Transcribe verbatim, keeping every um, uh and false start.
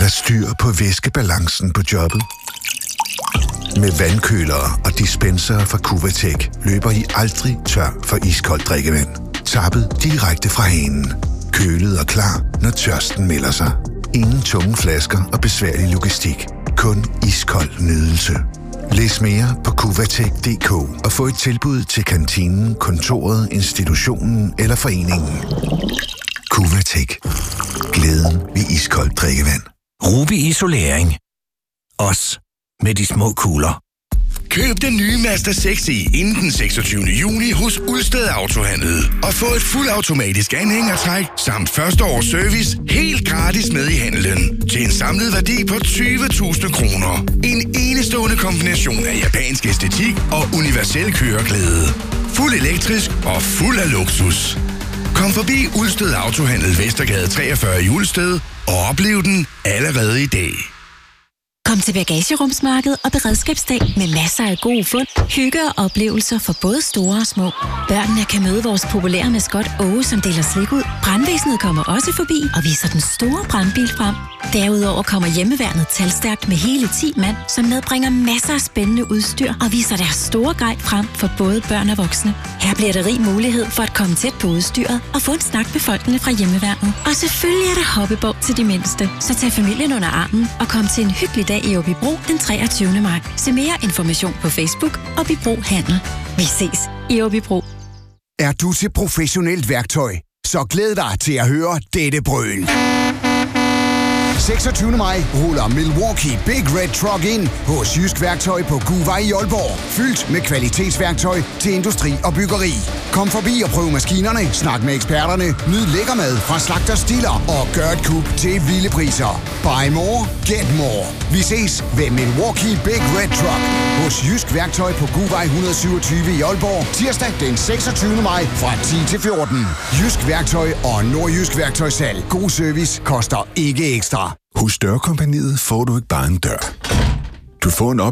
der styr på væskebalancen på jobbet? Med vandkølere og dispenser fra Cuvatec løber I aldrig tør for iskoldt drikkevand. Tappet direkte fra hanen. Kølet og klar, når tørsten melder sig. Ingen tunge flasker og besværlig logistik. Kun iskold nydelse. Læs mere på Cuvatec punktum d k og få et tilbud til kantinen, kontoret, institutionen eller foreningen. Cuvatec. Glæden ved iskoldt drikkevand. Ruby Isolering. Os med de små kugler. Køb den nye Mazda seks e inden den seksogtyvende juni hos Ulsted Autohandel og få et fuldautomatisk anhængertræk samt første års service helt gratis med i handelen til en samlet værdi på tyve tusind kroner. En enestående kombination af japansk æstetik og universel køreglæde. Fuld elektrisk og fuld af luksus. Kom forbi Ulsted Autohandel Vestergade treogfyrre i Ulsted og oplev den allerede i dag. Kom til Bagagerumsmarked og Beredskabsdag med masser af gode fund, hygge og oplevelser for både store og små. Børnene kan møde vores populære maskot Åge, som deler slik ud. Brandvæsenet kommer også forbi og viser den store brandbil frem. Derudover kommer hjemmeværnet talstærkt med hele ti mand, som medbringer masser af spændende udstyr og viser deres store grej frem for både børn og voksne. Her bliver der rig mulighed for at komme tæt på udstyret og få en snak med folkene fra hjemmeværnet. Og selvfølgelig er der hoppeborg til de mindste, så tag familien under armen og kom til en hyggelig dag i Åbybro den treogtyvende maj. Se mere information på Facebook Åbybro Handel. Vi ses i Åbybro. Er du til professionelt værktøj? Så glæd dig til at høre dette brøl. seksogtyvende maj ruller Milwaukee Big Red Truck ind hos Jysk Værktøj på Guvej i Aalborg. Fyldt med kvalitetsværktøj til industri og byggeri. Kom forbi og prøv maskinerne, snak med eksperterne, nyd lækker mad fra Slagter Stiller og gør et kub til vilde priser. Buy more, get more. Vi ses ved Milwaukee Big Red Truck hos Jysk Værktøj på Guvej et hundrede syvogtyve i Aalborg. Tirsdag den seksogtyvende maj fra ti til fjorten. Jysk Værktøj og Nordjysk Værktøjssalg. God service koster ikke ekstra. Hos Dørkompagniet får du ikke bare en dør. Du får en op